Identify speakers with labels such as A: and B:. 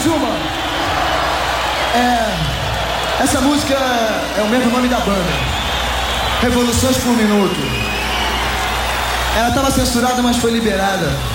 A: mais uma. Essa música é o mesmo nome da banda, Revoluções por Minuto. Ela estava censurada, mas foi liberada.